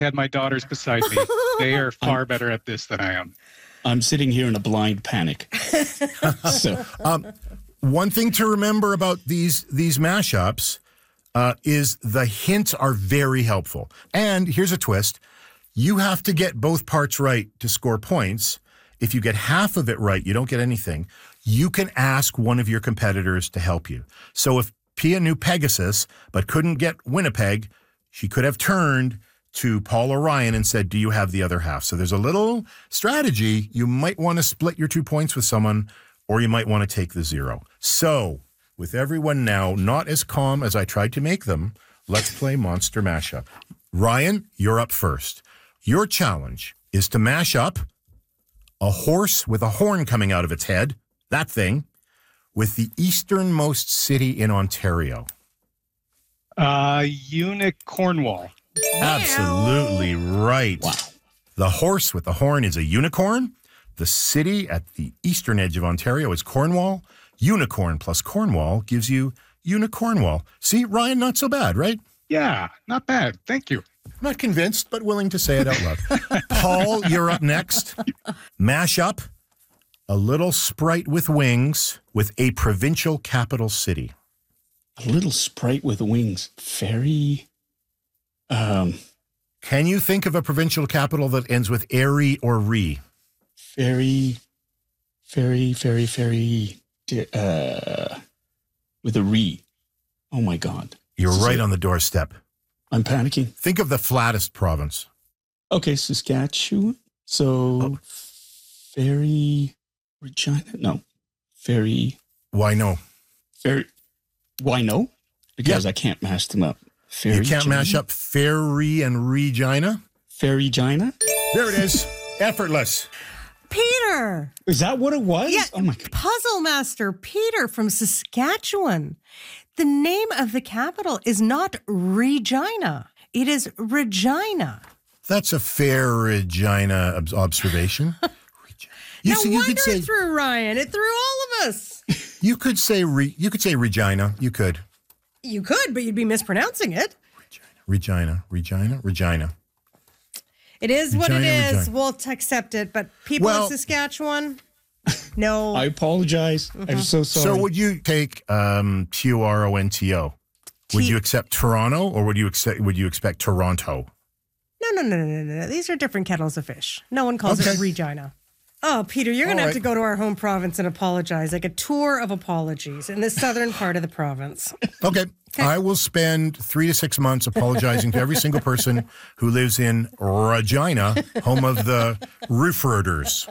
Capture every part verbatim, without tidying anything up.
had my daughters beside me. They are far better at this than I am. I'm sitting here in a blind panic. so, um, one thing to remember about these these mashups uh, is the hints are very helpful. And here's a twist. You have to get both parts right to score points. If you get half of it right, you don't get anything. You can ask one of your competitors to help you. So if Pia knew Pegasus but couldn't get Winnipeg, she could have turned to Paul or Ryan and said, do you have the other half? So there's a little strategy. You might want to split your two points with someone, or you might want to take the zero. So with everyone now not as calm as I tried to make them, let's play Monster Mashup. Ryan, you're up first. Your challenge is to mash up a horse with a horn coming out of its head, that thing, with the easternmost city in Ontario. Uh, Unic Cornwall. Absolutely right. Wow. The horse with the horn is a unicorn. The city at the eastern edge of Ontario is Cornwall. Unicorn plus Cornwall gives you Unicornwall. See, Ryan, not so bad, right? Yeah, not bad. Thank you. Not convinced, but willing to say it out loud. Paul, you're up next. Mash up a little sprite with wings with a provincial capital city. A little sprite with wings. Very... Um, Can you think of a provincial capital that ends with airy or re? Very, very, very, very, uh, with a re. Oh my God. You're right on the doorstep. I'm panicking. Think of the flattest province. Okay, Saskatchewan. So, oh. very, Regina? No. Very. Why no? Very, why no? Because yeah. I can't mash them up. Fairy you can't Gina? mash up Fairy and Regina? Fairy Gina? There it is. Effortless. Peter. Is that what it was? Yeah, oh my God. Puzzle Master Peter from Saskatchewan. The name of the capital is not Regina. It is Regina. That's a fair Regina ob- observation. You, no see, you wonder could say, it threw Ryan. It threw all of us. You could say re, you could say Regina. You could. You could, but you'd be mispronouncing it. Regina, Regina, Regina. It is Regina, what it is. Regina. We'll accept it. But people well, in Saskatchewan, no. I apologize. Mm-hmm. I'm so sorry. So would you take um, T U R O N T O? Would you accept Toronto, or would you accept? Would you expect Toronto? No, no, no, no, no, no. These are different kettles of fish. No one calls okay. it Regina. Oh, Peter, you're going to have right. to go to our home province and apologize, like a tour of apologies in the southern part of the province. Okay. okay. I will spend three to six months apologizing to every single person who lives in Regina, home of the Rooferders.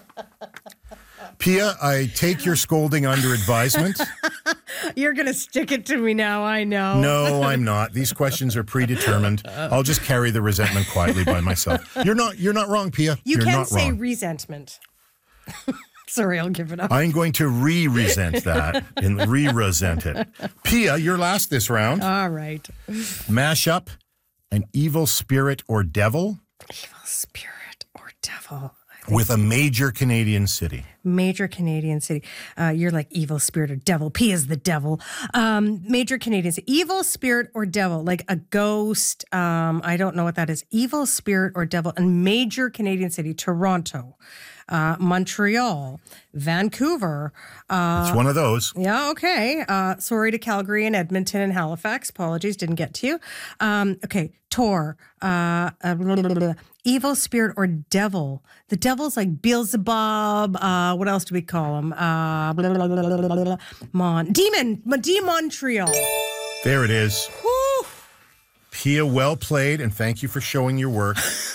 Pia, I take your scolding under advisement. You're going to stick it to me now, I know. No, I'm not. These questions are predetermined. I'll just carry the resentment quietly by myself. You're not You're not wrong, Pia. You you're can not say wrong. resentment. Sorry, I'll give it up. I'm going to re-resent that and re-resent it. Pia, you're last this round. All right. Mash up an evil spirit or devil. Evil spirit or devil. With a major Canadian city. Major Canadian city. Uh, you're like evil spirit or devil. P is the devil. Um, major Canadian city. Evil spirit or devil, like a ghost. Um, I don't know what that is. Evil spirit or devil. And major Canadian city. Toronto, uh, Montreal, Vancouver. Uh, it's one of those. Yeah, okay. Uh, sorry to Calgary and Edmonton and Halifax. Apologies, didn't get to you. Um, okay, Tor. Uh, uh, blah, blah, blah, blah. Evil spirit or devil. The devil's like Beelzebub. Uh, what else do we call him? Uh, blah, blah, blah, blah, blah, blah. Mon. Demon. De Montreal. There it is. Whew. Pia, well played, and thank you for showing your work.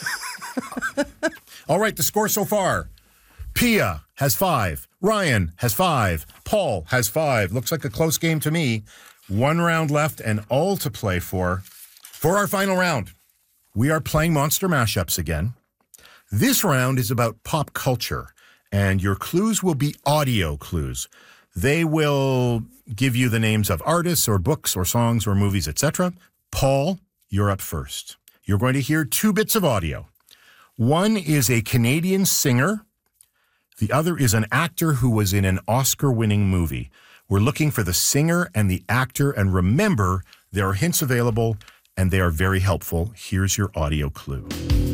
All right, the score so far. Pia has five. Ryan has five. Paul has five. Looks like a close game to me. One round left and all to play for. For our final round, we are playing Monster Mashups again. This round is about pop culture, and your clues will be audio clues. They will give you the names of artists or books or songs or movies, et cetera. Paul, you're up first. You're going to hear two bits of audio. One is a Canadian singer. The other is an actor who was in an Oscar-winning movie. We're looking for the singer and the actor, and remember, there are hints available and they are very helpful. Here's your audio clue.